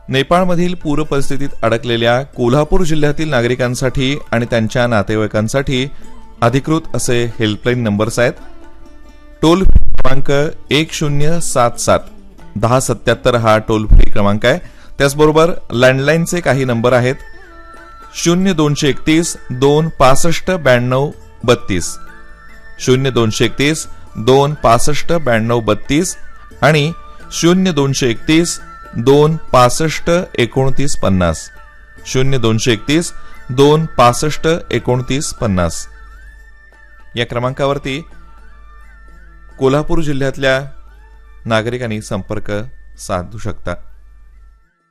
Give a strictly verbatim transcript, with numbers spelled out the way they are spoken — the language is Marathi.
नेपाळमधील पूर परिस्थितीत अडकलेल्या कोल्हापूर जिल्ह्यातील नागरिकांसाठी आणि त्यांच्या नातेवाईकांसाठी अधिकृत असे हेल्पलाईन नंबर्स आहेत. टोल फ्री क्रमांक एक शून्य सात सात दहा सत्याहत्तर हा टोल फ्री क्रमांक आहे. त्याचबरोबर लँडलाईनचे काही नंबर आहेत. शून्य दोनशे एकतीस दोन पासष्ट ब्याण्णव बत्तीस शून्य दोनशे एकतीस दोन पासष्ट ब्याण्णव बत्तीस आणि शून्य दोनशे एकतीस दोन पासष्ट एकोणतीस पन्नास शून्य दोनशे एकतीस दोन पासष्ट एकोणतीस पन्नास या क्रमांकावरती कोल्हापूर जिल्ह्यातल्या नागरिकांनी संपर्क साधू शकता.